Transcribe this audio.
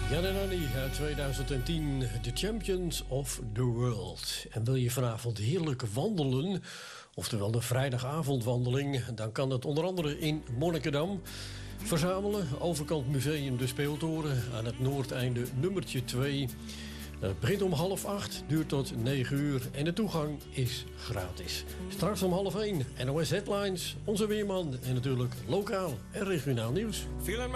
Jan en Annie uit 2010, The Champions of the World. En wil je vanavond heerlijk wandelen, oftewel de vrijdagavondwandeling, dan kan dat onder andere in Monnikendam. Verzamelen, overkant Museum de Speeltoren aan het Noordeinde nummertje 2. Het begint om 7:30, duurt tot 9 uur en de toegang is gratis. Straks om 12:30 NOS Headlines, onze weerman en natuurlijk lokaal en regionaal nieuws.